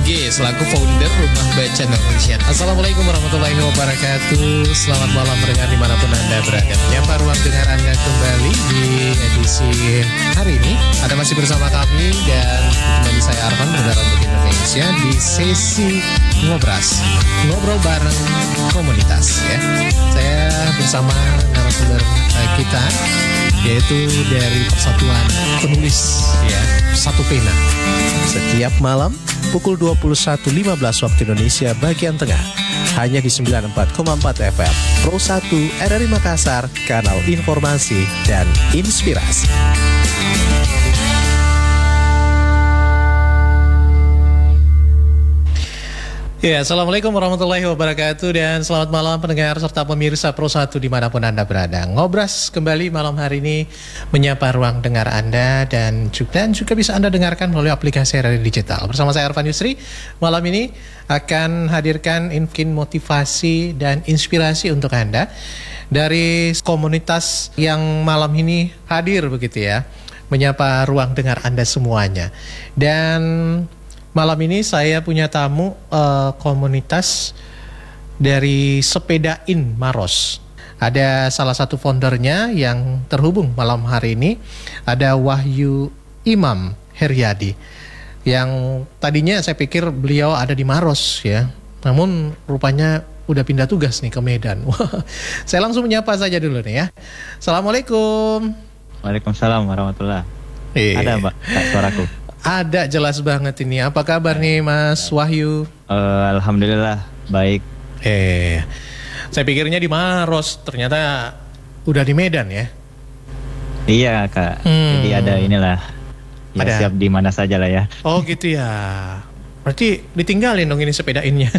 AG selaku founder Rumah Baca Indonesia. Assalamualaikum warahmatullahi wabarakatuh. Selamat malam pendengar dimanapun Anda berada. Menyapa ruang dengar Anda kembali di edisi hari ini. Anda masih bersama kami dan kembali saya Arfan, Moderator untuk Indonesia di sesi Ngobras, ngobrol bareng komunitas ya. Saya bersama narasumber kita, yaitu dari Persatuan Penulis ya, Satu Pena. Setiap malam pukul 21.15 waktu Indonesia bagian tengah, hanya di 94,4 FM Pro 1 RRI Makassar, kanal informasi dan inspirasi. Ya, Assalamualaikum warahmatullahi wabarakatuh dan selamat malam pendengar serta pemirsa Pro 1 dimanapun Anda berada. Ngobras kembali malam hari ini menyapa ruang dengar Anda dan juga bisa Anda dengarkan melalui aplikasi RRI Digital. Bersama saya Arfan Yusri, malam ini akan hadirkan info motivasi dan inspirasi untuk Anda dari komunitas yang malam ini hadir begitu ya, menyapa ruang dengar Anda semuanya. Dan malam ini saya punya tamu komunitas dari Sepedain Maros. Ada salah satu foundernya yang terhubung malam hari ini. Ada Wahyu Imam Heriadi. Yang tadinya saya pikir beliau ada di Maros ya. Namun rupanya udah pindah tugas nih ke Medan. Saya langsung menyapa saja dulu nih ya. Assalamualaikum. Waalaikumsalam warahmatullahi. Ada Mbak suaraku? Ada, jelas banget ini. Apa kabar nih Mas Wahyu? Alhamdulillah baik. Saya pikirnya di Maros, ternyata udah di Medan ya? Iya Kak. Jadi ada inilah. Ya, ada. Siap di mana saja lah ya. Oh gitu ya. Berarti ditinggalin dong ini sepedainnya.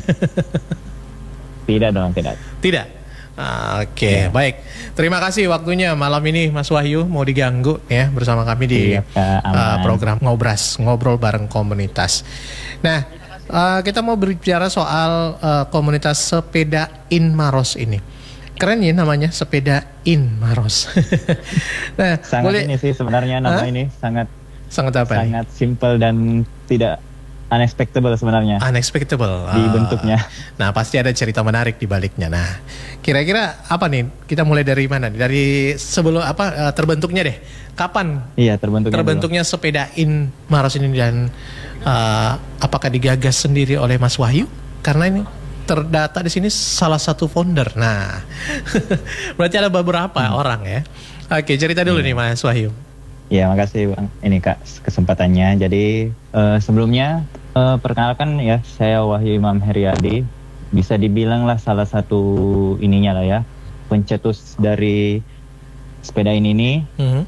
Tidak dong, tidak. Tidak. Oke, baik. Terima kasih waktunya malam ini Mas Wahyu, mau diganggu ya bersama kami di program Ngobras, ngobrol bareng komunitas. Nah, kita mau berbicara soal komunitas Sepedain Maros ini. Keren ya namanya, Sepedain Maros. Nah, sangat boleh ini sih sebenarnya nama ini sangat apa? Sangat simple dan tidak unexpectable sebenarnya. Unexpectable di bentuknya. Nah, pasti ada cerita menarik di baliknya. Nah, kira-kira apa nih? Kita mulai dari mana? Dari sebelum terbentuknya deh. Kapan? Iya, terbentuknya Sepedain Maros ini dan apakah digagas sendiri oleh Mas Wahyu? Karena ini terdata di sini salah satu founder. Nah, berarti ada beberapa orang ya. Oke, cerita dulu nih Mas Wahyu. Ya, makasih Bang. Ini Kak kesempatannya. Jadi sebelumnya perkenalkan ya, saya Wahyu Imam Heriadi. Bisa dibilang lah salah satu ininya lah ya, pencetus dari Sepedain ini.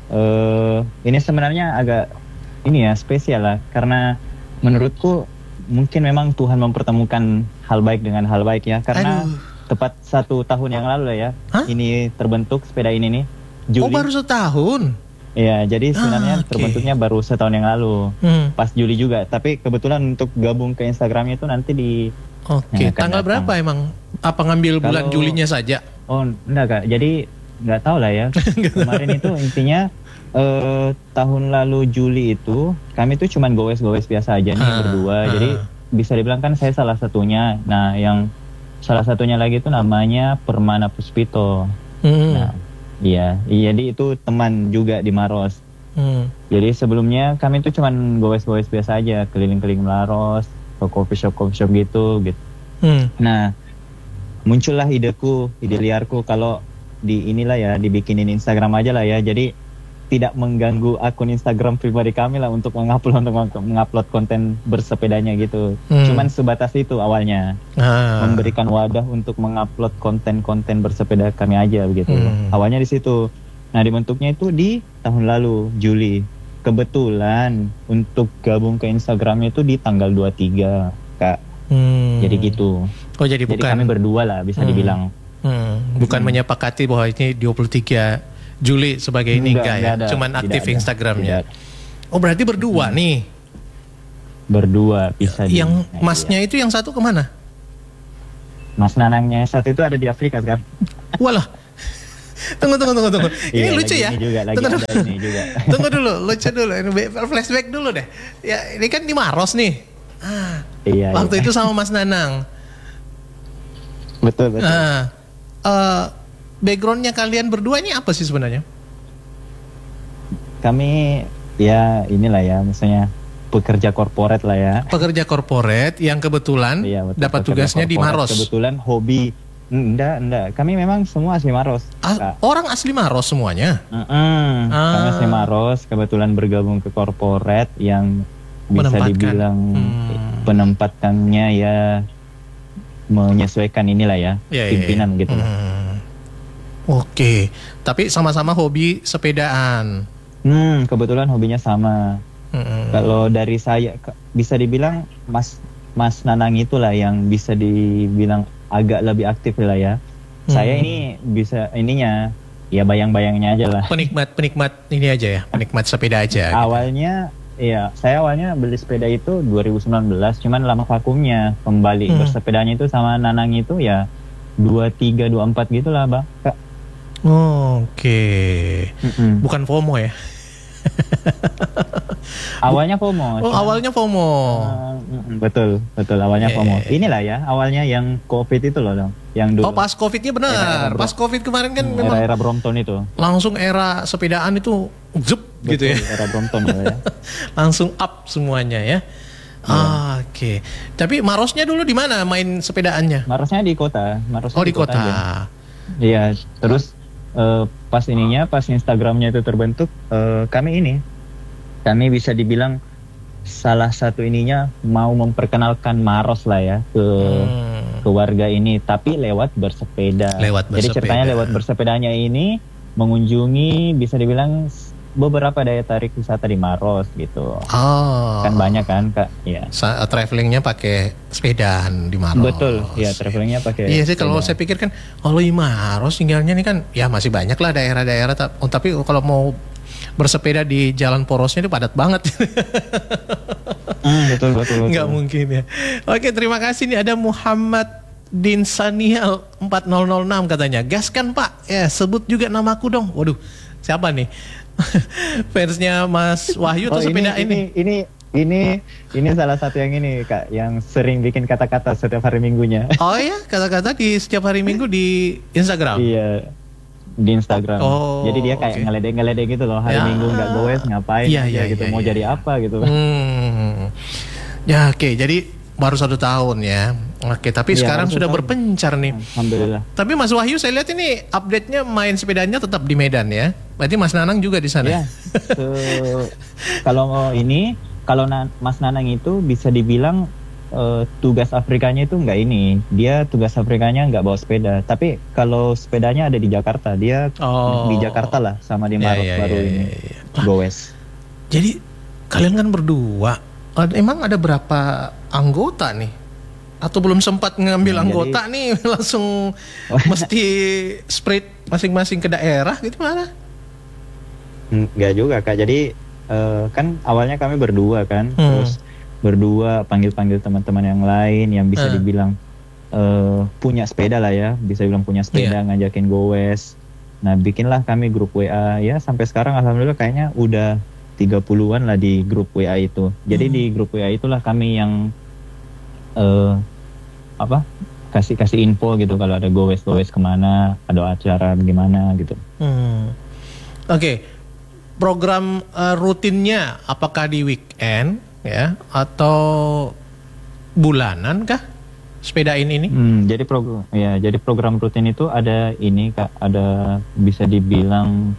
Ini sebenarnya agak ini ya spesial lah, karena menurutku mungkin memang Tuhan mempertemukan hal baik dengan hal baik ya. Karena tepat 1 tahun yang lalu lah ya, ini terbentuk Sepedain ini. Juli. Oh, baru setahun? Iya, jadi sebenarnya terbentuknya baru setahun yang lalu, pas Juli juga. Tapi kebetulan untuk gabung ke Instagramnya itu nanti di tanggal berapa emang? Apa ngambil bulan Julinya saja? Oh, enggak Kak, jadi nggak tahu lah ya. Kemarin itu intinya tahun lalu Juli itu kami tuh cuman goes-goes biasa aja nih berdua. Jadi bisa dibilang kan saya salah satunya. Nah, yang salah satunya lagi itu namanya Permana Puspito. Nah, iya, jadi itu teman juga di Maros. Jadi sebelumnya kami tuh cuman goes-goes biasa aja, keliling-keliling Maros, ke coffee shop gitu. Nah, muncullah ide liarku kalau dibikinin Instagram aja lah ya. Jadi tidak mengganggu akun Instagram pribadi kami lah untuk mengupload konten bersepedanya gitu. Cuman sebatas itu awalnya. Memberikan wadah untuk mengupload konten-konten bersepeda kami aja begitu. Awalnya di situ. Nah, dibentuknya itu di tahun lalu Juli. Kebetulan untuk gabung ke Instagramnya itu di tanggal 23 Kak. Jadi gitu. Oh, jadi bukan kami berdua lah bisa dibilang. Bukan menyepakati bahwa ini 23 Juli sebagai ini enggak ya? Cuman aktif Instagramnya. Oh, berarti berdua nih? Berdua bisa. Yang masnya itu yang satu kemana? Mas Nanangnya satu itu ada di Afrika kan? Walah. Tunggu. Ini lucu ya. Tunggu dulu, lucu dulu. Ini flashback dulu deh. Ya, ini kan di Maros nih. Iya. Waktu itu sama Mas Nanang. Betul. Backgroundnya kalian berdua ini apa sih sebenarnya? Kami ya inilah ya, maksudnya pekerja korporat lah ya. Pekerja korporat yang kebetulan dapat tugasnya di Maros. Kebetulan hobi. Enggak. Kami memang semua asli Maros. Orang asli Maros semuanya? Kami asli Maros, kebetulan bergabung ke korporat yang bisa dibilang penempatkannya ya menyesuaikan inilah ya, pimpinan gitu. Oke, tapi sama-sama hobi sepedaan. Kebetulan hobinya sama. Kalau dari saya bisa dibilang Mas Nanang itulah yang bisa dibilang agak lebih aktif lah ya. Saya ini bisa ininya ya bayang-bayangnya aja lah. Penikmat ini aja ya, penikmat sepeda aja. Awalnya iya, saya awalnya beli sepeda itu 2019, cuman lama vakumnya. Kembali bersepedanya itu sama Nanang itu ya 23, 24 gitu lah, Bang. Kak. Oke. Bukan FOMO ya? Awalnya FOMO. Awalnya FOMO. Betul awalnya FOMO. Inilah ya, awalnya yang COVID itu loh, dong. Yang dulu. Pas COVID-nya benar. Pas COVID kemarin kan memang era Brompton itu. Langsung era sepedaan itu zup gitu ya. Era Brompton ya. Langsung up semuanya ya. Oke. Tapi Marosnya dulu di mana main sepedaannya? Marosnya di kota. Di kota. Iya, terus pas Instagramnya itu terbentuk, kami bisa dibilang salah satu ininya mau memperkenalkan Maros lah ya ke warga ini, tapi lewat bersepeda. Jadi ceritanya lewat bersepedanya ini mengunjungi bisa dibilang beberapa daya tarik wisata di Maros gitu. Kan banyak kan, Kak? Ya. Travelingnya pakai sepedaan di Maros. Betul, ya travelingnya pakai. Iya sih, kalau saya pikir kan kalau di Maros tinggalnya nih kan ya masih banyak lah daerah-daerah, tapi kalau mau bersepeda di jalan porosnya itu padat banget. Betul. Nggak mungkin ya. Oke, terima kasih nih ada Muhammad Dinsanial 4006 katanya. Gaskan Pak, ya sebut juga namaku dong. Waduh, siapa nih? Fansnya Mas Wahyu atau sepeda ini? Ini salah satu yang ini Kak, yang sering bikin kata-kata setiap hari Minggunya. Oh iya, kata-kata di setiap hari Minggu di Instagram? Iya, di Instagram. Jadi dia kayak ngeledek gitu loh, hari Minggu nggak goes ngapain gitu, mau jadi apa gitu. Ya oke, jadi baru 1 tahun ya. Oke, tapi sekarang sudah berpencar nih. Alhamdulillah. Tapi Mas Wahyu saya lihat ini update-nya main sepedanya tetap di Medan ya. Berarti Mas Nanang juga di sana. Iya. Kalau Mas Nanang itu bisa dibilang tugas Afrikanya itu nggak ini. Dia tugas Afrikanya nggak bawa sepeda. Tapi kalau sepedanya ada di Jakarta, dia di Jakarta lah sama di Maros ini. Goes. Jadi kalian kan berdua. Emang ada berapa anggota nih? Atau belum sempat ngambil anggota nih, langsung mesti spread masing-masing ke daerah gitu mana? Enggak juga Kak, jadi kan awalnya kami berdua kan, terus berdua panggil-panggil teman-teman yang lain yang bisa dibilang punya sepeda lah ya, bisa bilang punya sepeda, ngajakin goes. Nah bikinlah kami grup WA ya, sampai sekarang alhamdulillah kayaknya udah 30-an lah di grup WA itu. Jadi di grup WA itulah kami yang kasih info gitu kalau ada goes kemana, ada acara gimana gitu. Oke. Program rutinnya apakah di weekend ya atau bulanan kah sepedain ini? Jadi program rutin itu ada ini Kak, ada bisa dibilang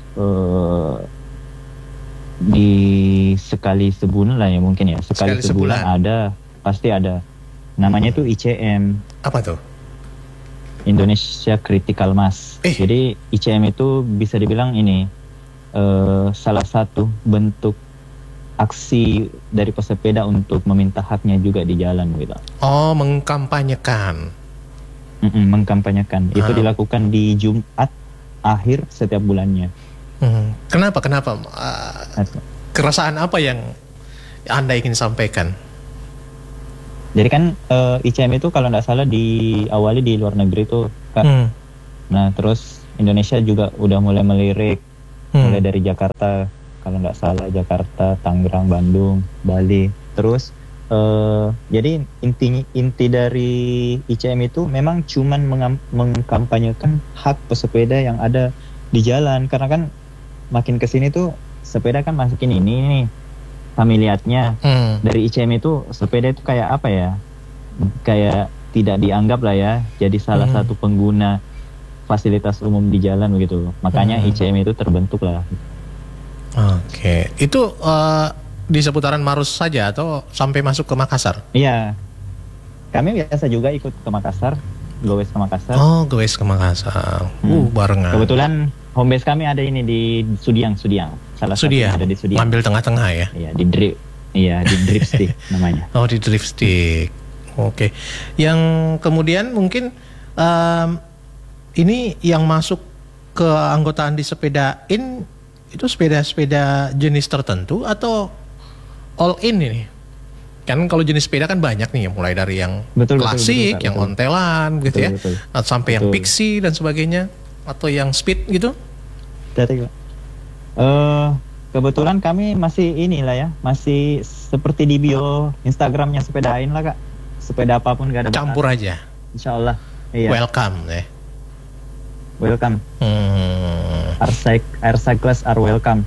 di sekali sebulan lah ya mungkin ya, sekali sebulan ada, pasti ada. Namanya tuh ICM. Apa tuh? Indonesia Critical Mass. Jadi ICM itu bisa dibilang ini salah satu bentuk aksi dari pesepeda untuk meminta haknya juga di jalan gitu. Oh, mengkampanyekan. Mengkampanyekan. Itu dilakukan di Jumat akhir setiap bulannya. Kenapa? Keresahan apa yang Anda ingin sampaikan? Jadi kan ICM itu kalau nggak salah diawali di luar negeri tuh Kak. Nah terus Indonesia juga udah mulai melirik, mulai dari Jakarta kalau nggak salah, Jakarta, Tangerang, Bandung, Bali. Terus Jadi inti dari ICM itu memang cuman mengkampanyekan hak pesepeda yang ada di jalan, karena kan makin kesini tuh sepeda kan masukin ini nih kami lihatnya dari ICM itu sepeda itu kayak apa ya, kayak tidak dianggap lah ya jadi salah satu pengguna fasilitas umum di jalan begitu, makanya ICM itu terbentuk lah. Oke, itu di seputaran Maros saja atau sampai masuk ke Makassar? Iya, kami biasa juga ikut ke Makassar, gowes ke Makassar. Oh, gowes ke Makassar. Barengan. Kebetulan home base kami ada ini di Sudiang. Salah satu ada di Sudiang. Ngambil tengah-tengah ya? Iya, di drift stick namanya. Oh, di drift stick. Oke. Yang kemudian mungkin ini yang masuk ke anggotaan di Sepedain itu sepeda-sepeda jenis tertentu atau all in ini? Kan kalau jenis sepeda kan banyak nih, mulai dari yang klasik, yang ontelan gitu ya, sampai yang pixie dan sebagainya, atau yang speed gitu. Kebetulan kami masih inilah ya, masih seperti di bio Instagramnya Sepedain lah Kak. Sepeda apapun gak ada campur aja. Insya Allah. Iya. Welcome ya. Welcome. Our cyclists are welcome.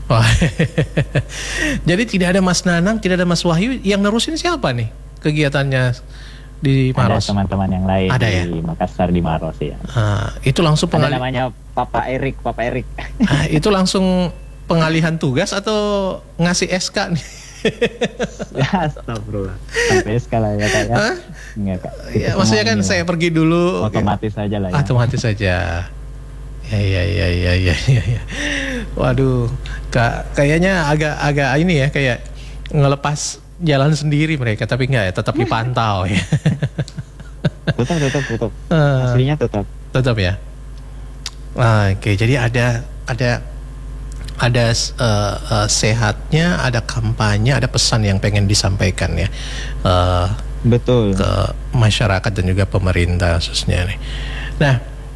Jadi tidak ada Mas Nanang, tidak ada Mas Wahyu, yang nerusin siapa nih kegiatannya di Maros? Ada teman-teman yang lain ada di Makassar, di Maros ya. Itu langsung ada namanya Papa Erik. Itu langsung pengalihan tugas atau ngasih SK nih? Ya, astagfirullah. Sampai SK lah ya Kak ya. Enggak Kak. Ya, maksudnya kan saya pergi dulu. Otomatis saja lah ya. Otomatis saja. Ya. Waduh, kayaknya agak ini ya, kayak ngelepas jalan sendiri mereka, tapi enggak ya, tetap dipantau ya. Tetap. Aslinya tetap. Tetap ya. Oke, jadi ada sehatnya, ada kampanye, ada pesan yang pengen disampaikan ya. Betul. Ke masyarakat dan juga pemerintah khususnya nih. Nah,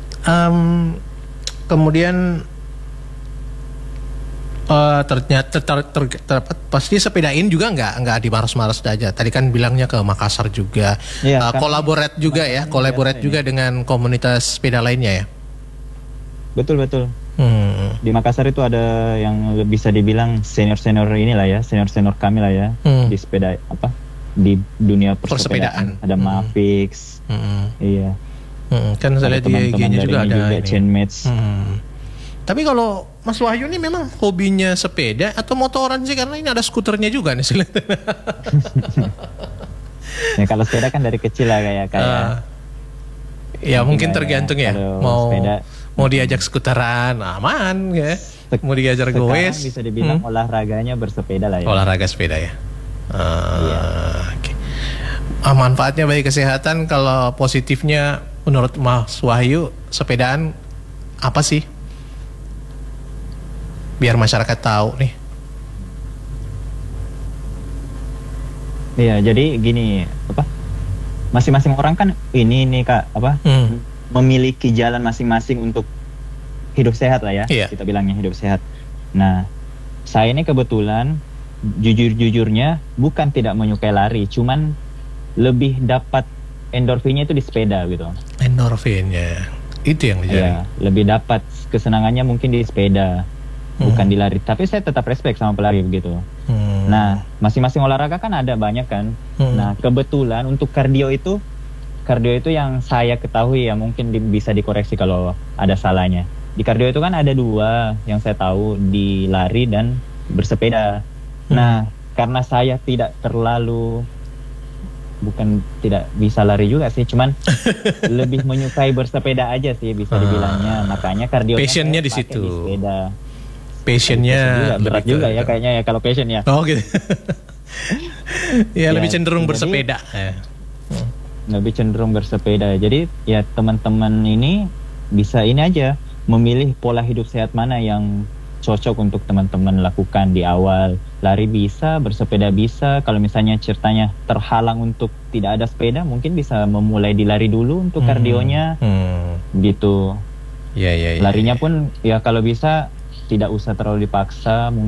kemudian ternyata pasti Sepedain juga nggak di Maros-Maros aja. Tadi kan bilangnya ke Makassar juga, kolaborat juga ya, juga dengan komunitas sepeda lainnya ya. Betul. Di Makassar itu ada yang bisa dibilang senior inilah ya, senior kami lah ya, di sepeda di dunia persepedaan. Ada Mavix, iya. Kan saya lihat di IG-nya juga ada Chainmates. Tapi kalau Mas Wahyu ini memang hobinya sepeda atau motoran sih, karena ini ada skuternya juga nih. Ya kalau sepeda kan dari kecil lah kayak. Ya mungkin tergantung ya. Mau diajak skuteran aman ya. Mau diajar goes. Bisa dibilang olahraganya bersepeda lah ya. Olahraga sepeda ya. Okay. Manfaatnya bagi kesehatan, kalau positifnya menurut Mas Wahyu, sepedaan apa sih? Biar masyarakat tahu nih. Iya, jadi gini, masing-masing orang kan ini Kak, memiliki jalan masing-masing untuk hidup sehat lah ya. Kita bilangnya hidup sehat. Nah, saya ini kebetulan jujur-jujurnya bukan tidak menyukai lari, cuman lebih dapat endorfinnya itu di sepeda gitu. Endorfinnya itu yang dicari. Iya, lebih dapat kesenangannya mungkin di sepeda, bukan di lari. Tapi saya tetap respect sama pelari begitu. Nah, masing-masing olahraga kan ada banyak kan. Nah, kebetulan untuk kardio itu yang saya ketahui ya, mungkin bisa dikoreksi kalau ada salahnya. Di kardio itu kan ada 2 yang saya tahu, di lari dan bersepeda. Nah, karena saya tidak tidak bisa lari juga sih, cuman lebih menyukai bersepeda aja sih bisa dibilangnya. Makanya kardio passionnya di situ. Sepeda. Passionnya berat juga ya kayaknya ya kalau passion ya. Oh gitu. Ya lebih cenderung bersepeda. Lebih cenderung bersepeda. Jadi ya teman-teman ini bisa ini aja, memilih pola hidup sehat mana yang cocok untuk teman-teman lakukan di awal. Lari bisa, bersepeda bisa. Kalau misalnya ceritanya terhalang untuk tidak ada sepeda, mungkin bisa memulai di lari dulu untuk kardionya. Gitu. Ya. Larinya pun ya kalau bisa tidak usah terlalu dipaksa.